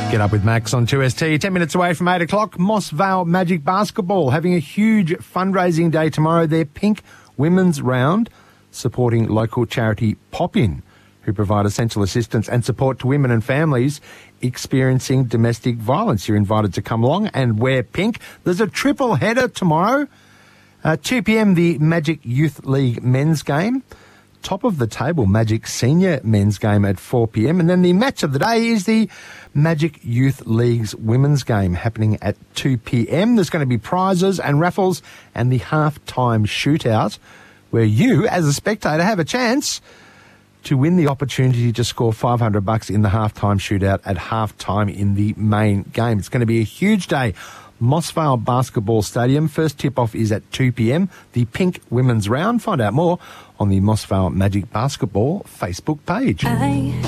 Get up with Max on 2ST. 10 minutes away from 8 o'clock. Moss Vale Magic Basketball having a huge fundraising day tomorrow. Their Pink Women's Round, supporting local charity Pop-In, who provide essential assistance and support to women and families experiencing domestic violence. You're invited to come along and wear pink. There's a triple header tomorrow. 2 p.m, the Magic Youth League men's game. Top of the table Magic Senior men's game at 4 p.m. And then the match of the day is the Magic Youth League's women's game happening at 2 p.m. There's going to be prizes and raffles and the halftime shootout where you, as a spectator, have a chance to win the opportunity to score $500 in the halftime shootout at halftime in the main game. It's going to be a huge day. Moss Vale Basketball Stadium. First tip-off is at 2 p.m. The Pink Women's Round. Find out more on the Moss Vale Magic Basketball Facebook page.